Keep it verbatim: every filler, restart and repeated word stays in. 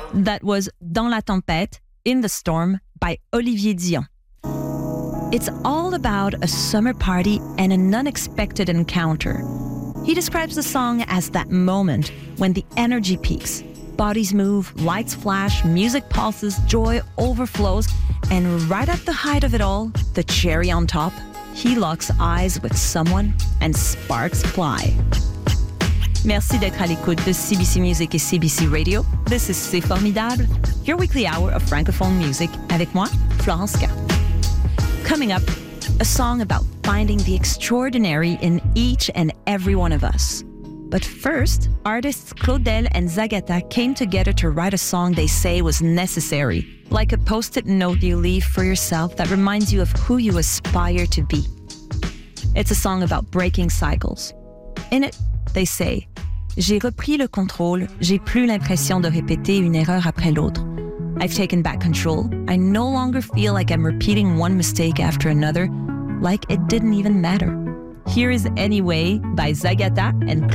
That was Dans la tempête, In the Storm by Olivier Dion. It's all about a summer party and an unexpected encounter. He describes the song as that moment when the energy peaks. Bodies move, lights flash, music pulses, joy overflows, and right at the height of it all, the cherry on top, he locks eyes with someone and sparks fly. Merci d'être à l'écoute de C B C Music et C B C Radio. This is C'est Formidable, your weekly hour of Francophone music, avec moi, Florence K. Coming up, a song about finding the extraordinary in each and every one of us. But first, artists Claudel and Zagata came together to write a song they say was necessary, like a post-it note you leave for yourself that reminds you of who you aspire to be. It's a song about breaking cycles. In it, they say, J'ai repris le contrôle, j'ai plus l'impression de répéter une erreur après l'autre. I've taken back control. I no longer feel like I'm repeating one mistake after another, like it didn't even matter. Here is Anyway by Zagata and